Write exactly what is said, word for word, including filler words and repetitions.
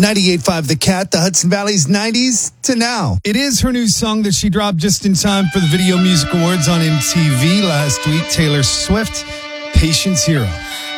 ninety-eight point five The Cat, the Hudson Valley's nineties to now. It is her new song that she dropped just in time for the Video Music Awards on M T V last week. Taylor Swift, Patience Hero.